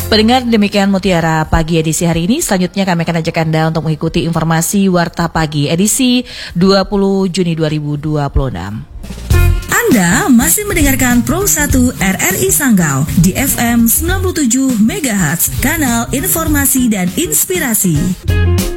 Pendengar, demikian Mutiara Pagi edisi hari ini. Selanjutnya kami akan ajak Anda untuk mengikuti informasi Warta Pagi edisi 20 Juni 2026. Anda masih mendengarkan Pro 1 RRI Sanggau di FM 97 MHz, kanal informasi dan inspirasi.